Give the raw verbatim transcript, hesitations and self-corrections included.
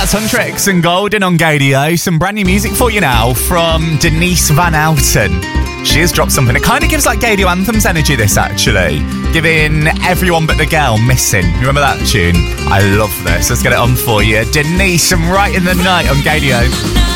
That's Huntrix and Golden on Gadio. Some brand new music for you now from Denise Van Outen. She has dropped something. It kind of gives like Gadio Anthems energy, this actually. Giving Everyone But The Girl Missing. You remember that tune? I love this. Let's get it on for you. Denise and Right in the Night on Gadio.